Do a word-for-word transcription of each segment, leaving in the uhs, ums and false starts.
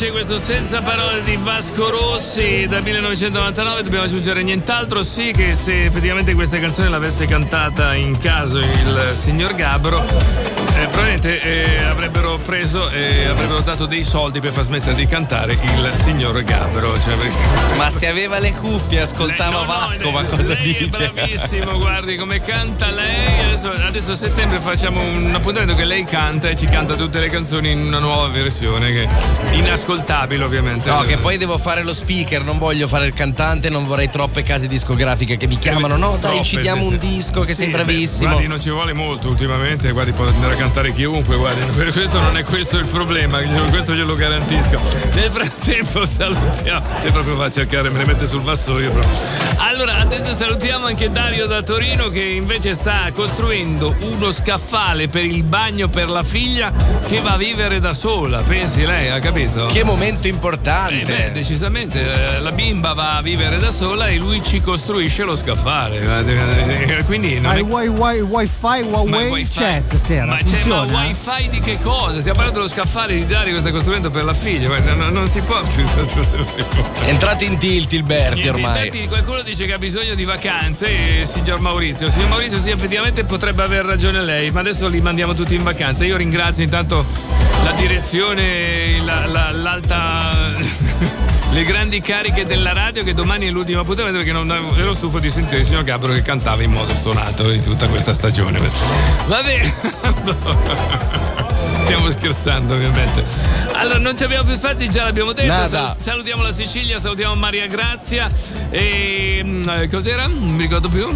piace questo Senza parole di Vasco Rossi dal millenovecentonovantanove. Dobbiamo aggiungere nient'altro, sì, che se effettivamente questa canzone l'avesse cantata in caso il signor Gabbro, eh, probabilmente eh, avrebbero preso e eh, avrebbero dato dei soldi per far smettere di cantare il signor Gabbro. Cioè, ma se aveva le cuffie ascoltava lei, no, Vasco, no, ma cosa lei dice? È bravissimo, guardi come canta lei. Adesso, adesso a settembre facciamo un appuntamento che lei canta e ci canta tutte le canzoni in una nuova versione che è inascoltabile, ovviamente. No, che poi devo fare lo speaker, non voglio fare il cantante, non vorrei troppe case discografiche che mi chiamano. No, dai, troppe, ci diamo sì, un disco che sì, sei bravissimo. Beh, guardi, non ci vuole molto ultimamente, guardi, può andare a cantare chiunque, guardi, questo non è questo il problema, questo glielo garantisco. Nel frattempo salutiamo, che proprio va a cercare, me ne mette sul vassoio proprio. Allora, adesso salutiamo anche Dario da Torino, che invece sta costruendo uno scaffale per il bagno per la figlia che va a vivere da sola. Pensi lei, ha capito? Che momento importante. Eh beh, decisamente, la bimba va a vivere da sola e lui ci costruisce lo scaffale. Quindi non ma è... il wi- wi- wifi Huawei c'è stasera, ma funziona? c'è, ma wifi di che cosa? Stiamo parlando dello scaffale di Dario che sta costruendo per la figlia, non, non si può. È entrato in tilt il Berti ormai. Infatti qualcuno dice che ha bisogno di vacanze, eh, signor Maurizio. Signor Maurizio, sì, effettivamente potrebbe aver ragione lei, ma adesso li mandiamo tutti in vacanza. Io ringrazio intanto la direzione, la, la, l'alta le grandi cariche della radio, che domani è l'ultimo appuntamento perché non ero stufo di sentire il signor Gabbro che cantava in modo stonato in tutta questa stagione. Va bene. Stiamo scherzando, ovviamente. Allora, non ci abbiamo più spazi, già l'abbiamo detto. Nada. Salutiamo la Sicilia, salutiamo Maria Grazia e cos'era? Non mi ricordo più.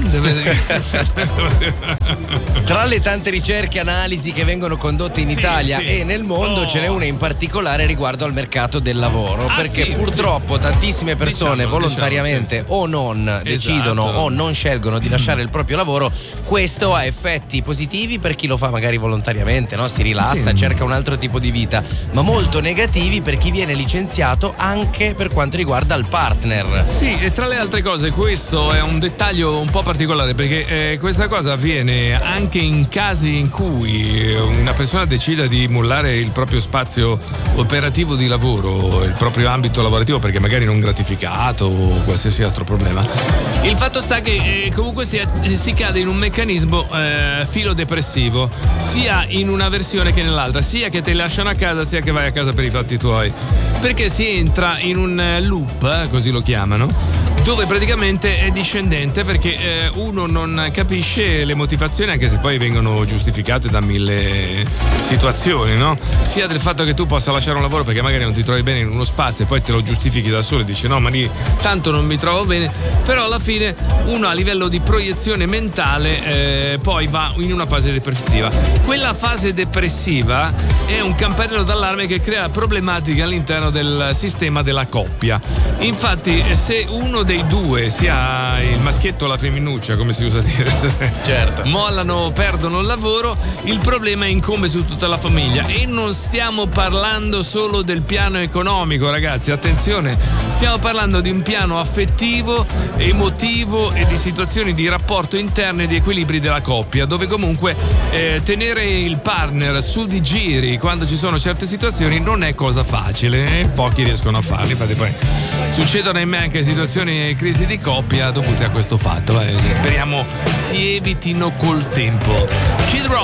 Tra le tante ricerche e analisi che vengono condotte in sì, Italia sì. e nel mondo oh. ce n'è una in particolare riguardo al mercato del lavoro, ah, perché sì, purtroppo sì. tantissime persone diciamo, volontariamente diciamo, sì. o non esatto. decidono o non scelgono di lasciare mm. il proprio lavoro. Questo ha effetti positivi per chi lo fa magari volontariamente, no? Si rilassa, sì. cerca un altro tipo di vita, ma molto negativi per chi viene licenziato anche per quanto riguarda il partner. Sì, e tra le altre cose questo è un dettaglio un po' particolare, perché eh, questa cosa avviene anche in casi in cui una persona decida di mollare il proprio spazio operativo di lavoro, il proprio ambito lavorativo perché magari non gratificato o qualsiasi altro problema. Il fatto sta che eh, comunque si, si cade in un meccanismo eh, filodepressivo, sia in una versione che nell'altra, sia che ti lasciano a casa sia che vai a casa per i fatti tuoi, perché si entra in un loop, eh, così lo chiamano, dove praticamente è discendente, perché eh, uno non capisce le motivazioni, anche se poi vengono giustificate da mille situazioni, no? Sia del fatto che tu possa lasciare un lavoro perché magari non ti trovi bene in uno spazio e poi te lo giustifichi da solo e dici no, ma lì tanto non mi trovo bene, però alla fine uno a livello di proiezione mentale eh, poi va in una fase depressiva. Quella fase depressiva è un campanello d'allarme che crea problematiche all'interno del sistema della coppia. Infatti se uno dei due, sia il maschietto o la femminuccia, come si usa dire, certo, mollano, perdono il lavoro, il problema incombe su tutta la famiglia. E non stiamo parlando solo del piano economico, ragazzi, attenzione, stiamo parlando di un piano affettivo, emotivo e di situazioni di rapporto interne e di equilibri della coppia, dove comunque eh, tenere il partner su di giri quando ci sono certe situazioni non è cosa facile, e pochi riescono a farlo. Infatti poi succedono in me anche situazioni, crisi di coppia dovute a questo fatto, eh. Speriamo si evitino col tempo. Kid Rock